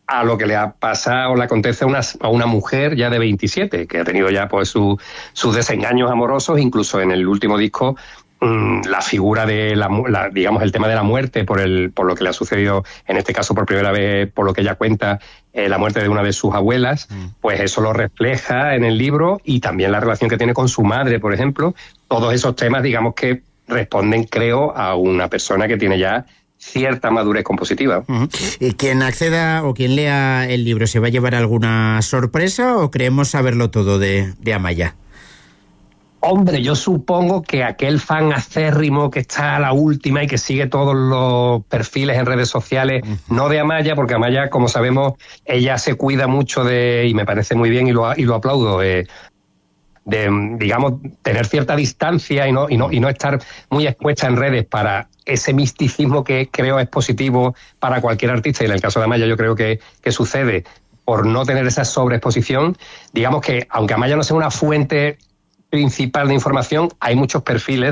a lo que le pasa o le acontece a una mujer ya de 27, que ha tenido ya pues sus desengaños amorosos. Incluso en el último disco, la figura de digamos, el tema de la muerte por lo que le ha sucedido, en este caso por primera vez, por lo que ella cuenta, la muerte de una de sus abuelas, pues eso lo refleja en el libro, y también la relación que tiene con su madre, por ejemplo. Todos esos temas, digamos, que responden, creo, a una persona que tiene ya cierta madurez compositiva. ¿Y quien acceda o quien lea el libro se va a llevar alguna sorpresa o creemos saberlo todo de Amaya? Hombre, yo supongo que aquel fan acérrimo que está a la última y que sigue todos los perfiles en redes sociales, no de Amaya, porque Amaya, como sabemos, ella se cuida mucho y me parece muy bien y lo aplaudo, de, digamos, tener cierta distancia y no estar muy expuesta en redes para ese misticismo que creo es positivo para cualquier artista, y en el caso de Amaya yo creo que sucede por no tener esa sobreexposición. Digamos que, aunque Amaya no sea una fuente principal de información, hay muchos perfiles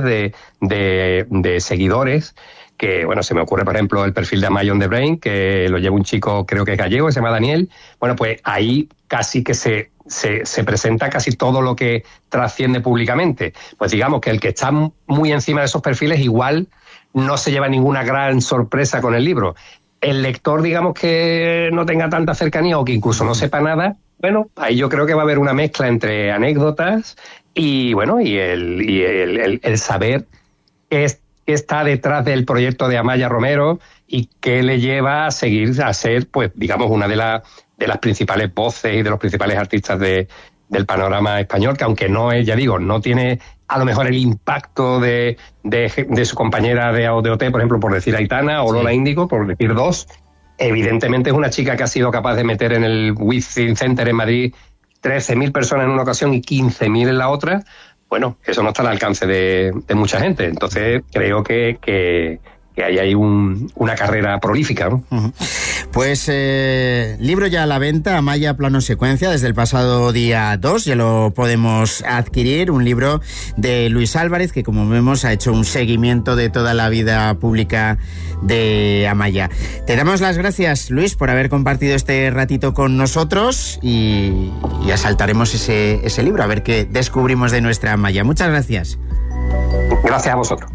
de seguidores que, bueno, se me ocurre, por ejemplo, el perfil de Amaya on the Brain, que lo lleva un chico, creo que es gallego, se llama Daniel. Bueno, pues ahí casi que se presenta casi todo lo que trasciende públicamente. Pues digamos que el que está muy encima de esos perfiles igual no se lleva ninguna gran sorpresa con el libro. El lector, digamos, que no tenga tanta cercanía o que incluso no sepa nada, bueno, ahí yo creo que va a haber una mezcla entre anécdotas y, bueno, y el saber qué está detrás del proyecto de Amaya Romero y qué le lleva a seguir a ser, pues, digamos, una de las principales voces y de los principales artistas del panorama español, que aunque no es, ya digo, no tiene a lo mejor el impacto de su compañera de OT, por ejemplo, por decir Aitana, o Lola Índigo, por decir dos. Evidentemente es una chica que ha sido capaz de meter en el Within Center en Madrid 13.000 personas en una ocasión y 15.000 en la otra. Bueno, eso no está al alcance de mucha gente. Entonces creo que ahí hay una carrera prolífica, ¿no? Pues libro ya a la venta, Amaya Plano Secuencia, desde el pasado día 2, ya lo podemos adquirir, un libro de Luis Álvarez, que como vemos ha hecho un seguimiento de toda la vida pública de Amaya. Te damos las gracias, Luis, por haber compartido este ratito con nosotros y asaltaremos ese libro, a ver qué descubrimos de nuestra Amaya. Muchas gracias. Gracias a vosotros.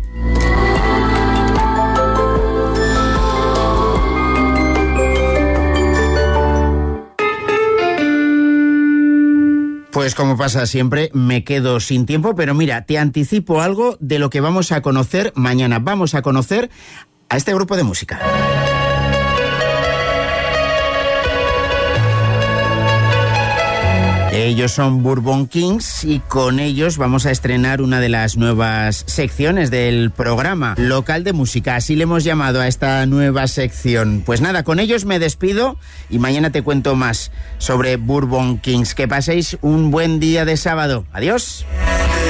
Pues como pasa siempre, me quedo sin tiempo, pero mira, te anticipo algo de lo que vamos a conocer mañana. Vamos a conocer a este grupo de música. Ellos son Bourbon Kings y con ellos vamos a estrenar una de las nuevas secciones del programa, Local de Música. Así le hemos llamado a esta nueva sección. Pues nada, con ellos me despido y mañana te cuento más sobre Bourbon Kings. Que paséis un buen día de sábado. Adiós.